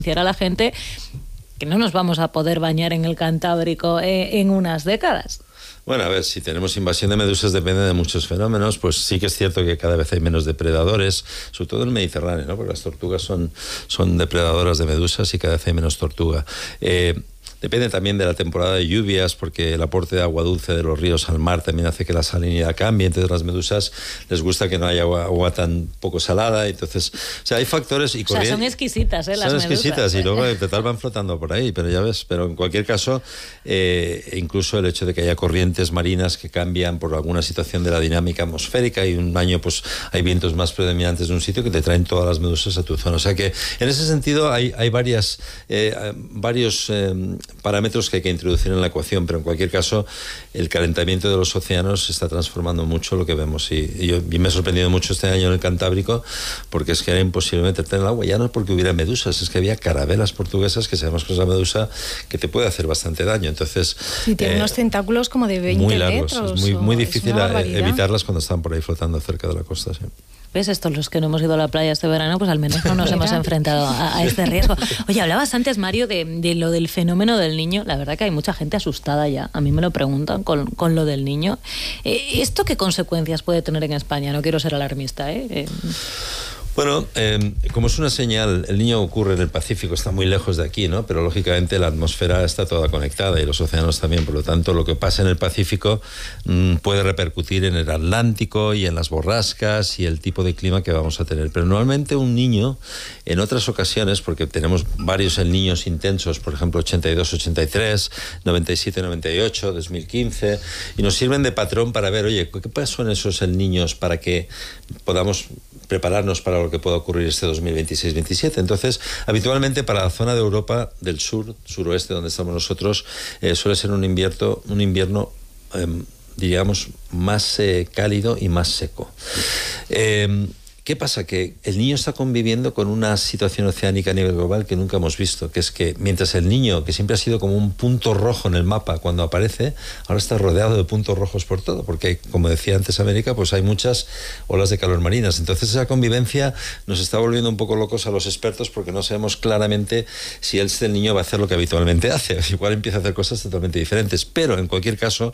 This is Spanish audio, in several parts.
a la gente que no nos vamos a poder bañar en el Cantábrico en unas décadas. Bueno, a ver, si tenemos invasión de medusas depende de muchos fenómenos, pues sí que es cierto que cada vez hay menos depredadores, sobre todo en el Mediterráneo, ¿no? Porque las tortugas son depredadoras de medusas y cada vez hay menos tortuga. Depende también de la temporada de lluvias, porque el aporte de agua dulce de los ríos al mar también hace que la salinidad cambie. Entonces las medusas les gusta que no haya agua tan poco salada. Entonces, o sea, hay factores y corrientes. Son exquisitas, las medusas. Son exquisitas y luego de tal van flotando por ahí, pero ya ves. Pero en cualquier caso, incluso el hecho de que haya corrientes marinas que cambian por alguna situación de la dinámica atmosférica, y un año pues hay vientos más predominantes de un sitio que te traen todas las medusas a tu zona. O sea que en ese sentido hay varios parámetros que hay que introducir en la ecuación, pero en cualquier caso el calentamiento de los océanos está transformando mucho lo que vemos, y me ha sorprendido mucho este año en el Cantábrico, porque es que era imposible meterte en el agua, ya no porque hubiera medusas, es que había carabelas portuguesas, que sabemos que es la medusa que te puede hacer bastante daño. Entonces sí, tiene unos tentáculos como de 20 muy largos, metros. Es muy difícil evitarlas cuando están por ahí flotando cerca de la costa, sí. ¿Ves? Estos los que no hemos ido a la playa este verano, pues al menos no nos hemos enfrentado a este riesgo. Oye, hablabas antes, Mario, de lo del fenómeno del niño. La verdad que hay mucha gente asustada ya. A mí me lo preguntan con lo del niño. ¿Esto qué consecuencias puede tener en España? No quiero ser alarmista, Bueno, como es una señal, el niño ocurre en el Pacífico, está muy lejos de aquí, ¿no? Pero lógicamente la atmósfera está toda conectada y los océanos también, por lo tanto lo que pasa en el Pacífico puede repercutir en el Atlántico y en las borrascas y el tipo de clima que vamos a tener. Pero normalmente un niño, en otras ocasiones, porque tenemos varios niños intensos, por ejemplo 82-83, 97-98, 2015, y nos sirven de patrón para ver, oye, ¿qué pasó en esos niños para que podamos prepararnos para lo que pueda ocurrir este 2026-27. Entonces, habitualmente para la zona de Europa del sur, suroeste, donde estamos nosotros, suele ser un invierno diríamos, más cálido y más seco. ¿Qué pasa? Que el niño está conviviendo con una situación oceánica a nivel global que nunca hemos visto, que es que mientras el niño, que siempre ha sido como un punto rojo en el mapa cuando aparece, ahora está rodeado de puntos rojos por todo, porque como decía antes América, pues hay muchas olas de calor marinas. Entonces esa convivencia nos está volviendo un poco locos a los expertos, porque no sabemos claramente si el niño va a hacer lo que habitualmente hace. Igual empieza a hacer cosas totalmente diferentes, pero en cualquier caso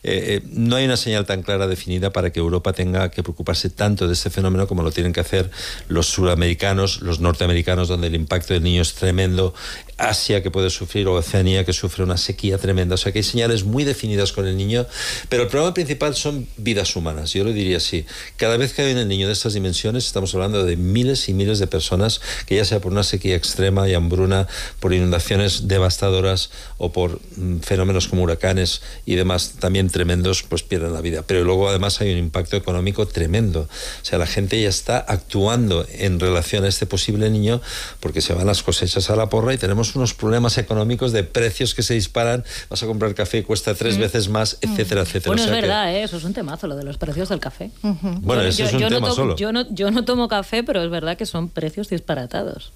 no hay una señal tan clara definida para que Europa tenga que preocuparse tanto de este fenómeno como lo tienen que hacer los sudamericanos, los norteamericanos, donde el impacto del niño es tremendo, Asia, que puede sufrir, o Oceanía, que sufre una sequía tremenda. O sea que hay señales muy definidas con el niño, pero el problema principal son vidas humanas. Yo lo diría así: cada vez que hay un niño de estas dimensiones, estamos hablando de miles y miles de personas que, ya sea por una sequía extrema y hambruna, por inundaciones devastadoras o por fenómenos como huracanes y demás también tremendos, pues pierden la vida. Pero luego además hay un impacto económico tremendo. O sea, la gente ya está actuando en relación a este posible niño, porque se van las cosechas a la porra y tenemos unos problemas económicos de precios que se disparan. Vas a comprar café y cuesta 3 veces más, etcétera, etcétera. Bueno, o sea, es verdad, eso es un temazo, lo de los precios del café. Bueno, eso es un tema solo. Yo no tomo café, pero es verdad que son precios disparatados.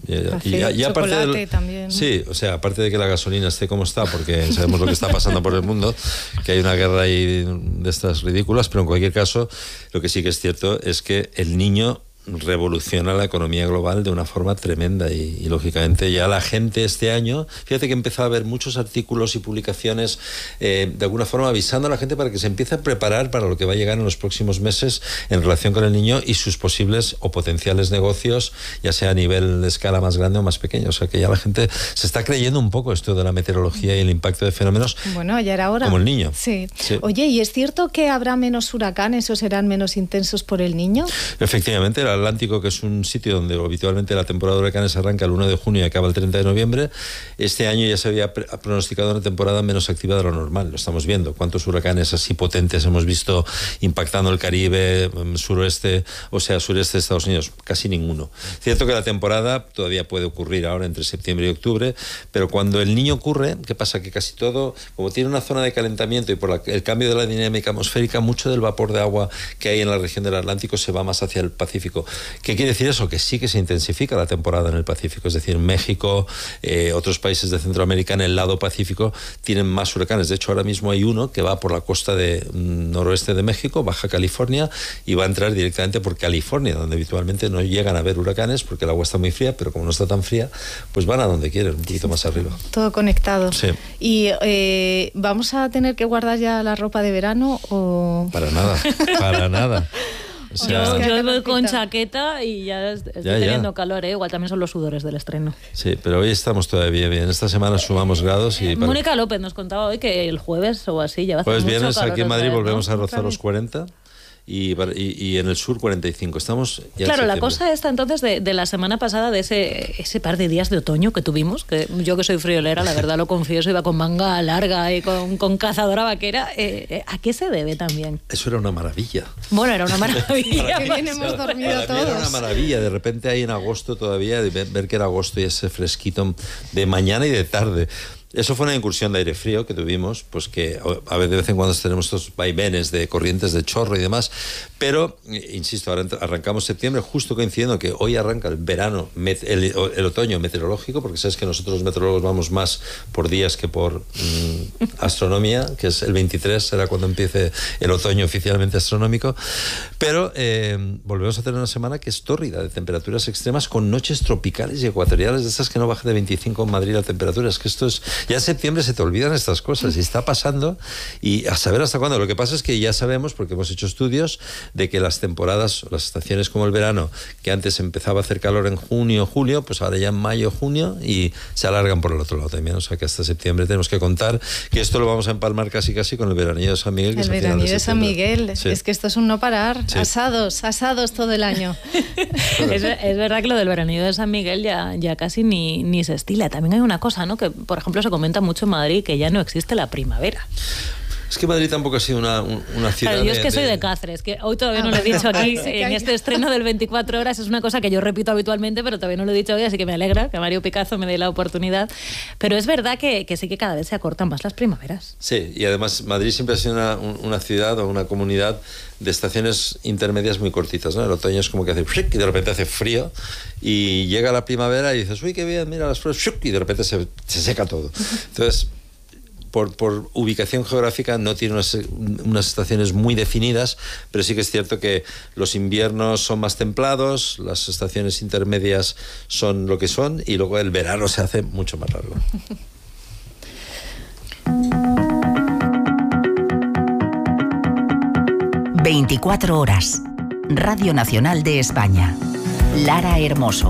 Café, y chocolate también. Sí, o sea, aparte de que la gasolina esté como está, porque sabemos lo que está pasando por el mundo, que hay una guerra ahí de estas ridículas, pero en cualquier caso, lo que sí que es cierto es que el niño revoluciona la economía global de una forma tremenda y lógicamente ya la gente este año, fíjate que empezó a haber muchos artículos y publicaciones de alguna forma avisando a la gente para que se empiece a preparar para lo que va a llegar en los próximos meses en relación con el niño y sus posibles o potenciales negocios, ya sea a nivel de escala más grande o más pequeño. O sea que ya la gente se está creyendo un poco esto de la meteorología y el impacto de fenómenos. Bueno, ya era hora. Como el niño. Sí. Oye, ¿y es cierto que habrá menos huracanes o serán menos intensos por el niño? Efectivamente, el Atlántico, que es un sitio donde habitualmente la temporada de huracanes arranca el 1 de junio y acaba el 30 de noviembre, este año ya se había pronosticado una temporada menos activa de lo normal. Lo estamos viendo. ¿Cuántos huracanes así potentes hemos visto impactando el Caribe, sureste de Estados Unidos? Casi ninguno. Cierto que la temporada todavía puede ocurrir ahora entre septiembre y octubre, pero cuando el niño ocurre, ¿qué pasa? Que casi todo, como tiene una zona de calentamiento y por el cambio de la dinámica atmosférica, mucho del vapor de agua que hay en la región del Atlántico se va más hacia el Pacífico. ¿Qué quiere decir eso? Que sí que se intensifica la temporada en el Pacífico. Es decir, México, otros países de Centroamérica en el lado Pacífico tienen más huracanes. De hecho, ahora mismo hay uno que va por la costa noroeste de México, Baja California, y va a entrar directamente por California, donde habitualmente no llegan a haber huracanes porque el agua está muy fría, pero como no está tan fría, pues van a donde quieren, un poquito más arriba. Todo conectado. Sí. ¿Y vamos a tener que guardar ya la ropa de verano o...? Para nada, para nada. O sea, yo voy con chaqueta y ya estoy teniendo calor, ¿eh? Igual también son los sudores del estreno. Sí, pero hoy estamos todavía bien. Esta semana sumamos grados y... Mónica López nos contaba hoy que el jueves o así ya va a hacer mucho viernes calor. aquí en Madrid ¿no? volvemos a rozar los 40. Y en el sur 45. Estamos ya claro, en la septiembre. cosa esta entonces de la semana pasada, de ese par de días de otoño que tuvimos, que yo que soy friolera, la verdad lo confieso, iba con manga larga y con cazadora vaquera, ¿a qué se debe también? Eso era una maravilla. Bueno, era una maravilla. Qué bien hemos dormido Para mí era una todos. maravilla. De repente ahí en agosto todavía, ver que era agosto y ese fresquito de mañana y de tarde. Eso fue una incursión de aire frío que tuvimos, pues que a veces de vez en cuando tenemos estos vaivenes de corrientes de chorro y demás, pero, insisto, ahora arrancamos septiembre, justo coincidiendo que hoy arranca el verano, el otoño meteorológico, porque sabes que nosotros los meteorólogos vamos más por días que por astronomía, que es el 23, será cuando empiece el otoño oficialmente astronómico, pero volvemos a tener una semana que es tórrida, de temperaturas extremas, con noches tropicales y ecuatoriales, de esas que no baja de 25 en Madrid la temperatura. Es que esto es... Ya en septiembre se te olvidan estas cosas y está pasando, y a saber hasta cuándo. Lo que pasa es que ya sabemos, porque hemos hecho estudios, de que las temporadas, las estaciones como el verano, que antes empezaba a hacer calor en junio, julio, pues ahora ya en mayo, junio, y se alargan por el otro lado también. O sea que hasta septiembre tenemos que contar que esto lo vamos a empalmar casi con el veranillo de San Miguel. Que El veranillo de San Miguel. Sí. Es que esto es un no parar. Sí. Asados todo el año. Es verdad que lo del veranillo de San Miguel ya casi ni se estila. También hay una cosa, ¿no? Que, por ejemplo, se comenta mucho en Madrid, que ya no existe la primavera. Es que Madrid tampoco ha sido una ciudad... Claro, yo es que soy de Cáceres, que hoy todavía no lo he dicho aquí, sí, en este estreno del 24 horas, es una cosa que yo repito habitualmente, pero todavía no lo he dicho hoy, así que me alegra que Mario Picazo me dé la oportunidad. Pero es verdad que sí que cada vez se acortan más las primaveras. Sí, y además Madrid siempre ha sido una ciudad o una comunidad de estaciones intermedias muy cortitas, ¿no? El otoño es como que hace ¡shuc! Y de repente hace frío, y llega la primavera y dices, uy, qué bien, mira las flores, ¡shuc! Y de repente se seca todo. Entonces... Por ubicación geográfica no tiene unas estaciones muy definidas, pero sí que es cierto que los inviernos son más templados, las estaciones intermedias son lo que son, y luego el verano se hace mucho más largo. ...24 horas... Radio Nacional de España... Lara Hermoso.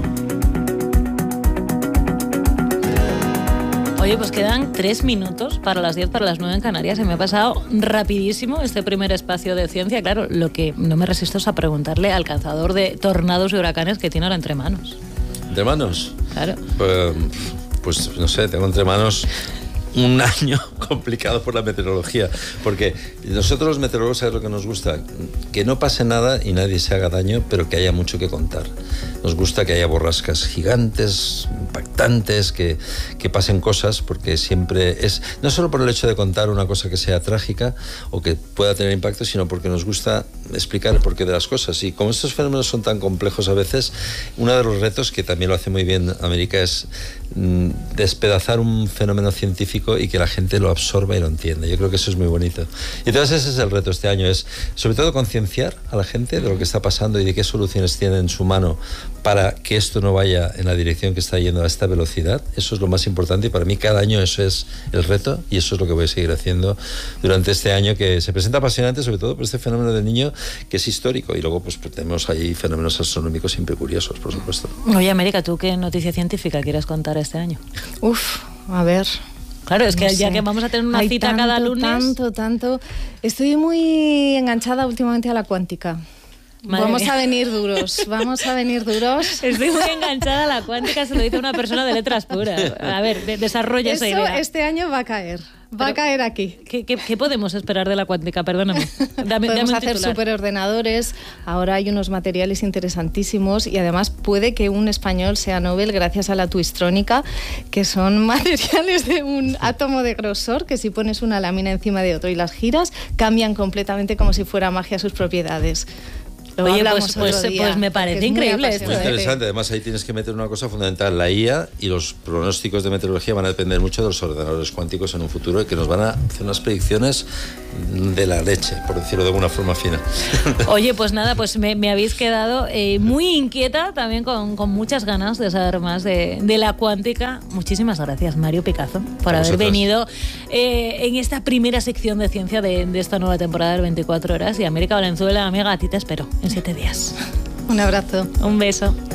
Oye, pues quedan 3 minutos para las 10, para las 9 en Canarias. Se me ha pasado rapidísimo este primer espacio de ciencia. Claro, lo que no me resisto es a preguntarle al cazador de tornados y huracanes que tiene ahora entre manos. ¿Entre manos? Claro. Pues no sé, tengo entre manos un año complicado por la meteorología, porque nosotros los meteorólogos, ¿sabes lo que nos gusta? Que no pase nada y nadie se haga daño, pero que haya mucho que contar. Nos gusta que haya borrascas gigantes, impactantes, que pasen cosas, porque siempre es, no solo por el hecho de contar una cosa que sea trágica o que pueda tener impacto, sino porque nos gusta explicar el porqué de las cosas. Y como estos fenómenos son tan complejos a veces, uno de los retos, que también lo hace muy bien América, es despedazar un fenómeno científico y que la gente lo absorba y lo entienda. Yo creo que eso es muy bonito. Y entonces ese es el reto este año, es sobre todo concienciar a la gente de lo que está pasando y de qué soluciones tiene en su mano para que esto no vaya en la dirección que está yendo a esta velocidad. Eso es lo más importante, y para mí cada año eso es el reto, y eso es lo que voy a seguir haciendo durante este año, que se presenta apasionante, sobre todo por este fenómeno del niño, que es histórico, y luego pues tenemos ahí fenómenos astronómicos siempre curiosos, por supuesto. Oye, América, ¿tú qué noticia científica quieres contar este año? A ver... Claro, es que no ya sé. que vamos a tener una Hay cita cada lunes... Tanto. Estoy muy enganchada últimamente a la cuántica. Madre Vamos mía. a venir duros. Estoy muy enganchada a la cuántica, se lo dice una persona de letras puras. A ver, desarrolla esa Eso idea. este año va a caer. Va a caer aquí. ¿Qué podemos esperar de la cuántica? Perdóname. Podemos un hacer titular. superordenadores. Ahora hay unos materiales interesantísimos, y además puede que un español sea Nobel gracias a la twistrónica, que son materiales de un átomo de grosor que, si pones una lámina encima de otro y las giras, cambian completamente, como si fuera magia, sus propiedades. Oye, pues me parece increíble esto. Muy interesante. Además, ahí tienes que meter una cosa fundamental. La IA y los pronósticos de meteorología van a depender mucho de los ordenadores cuánticos en un futuro, y que nos van a hacer unas predicciones de la leche, por decirlo de alguna forma fina. Oye, pues nada, pues me habéis quedado muy inquieta, también con muchas ganas de saber más de la cuántica. Muchísimas gracias, Mario Picazo, por haber venido en esta primera sección de ciencia de esta nueva temporada de 24 horas. Y América Valenzuela, amiga, a ti te espero en 7 días. Un abrazo. Un beso.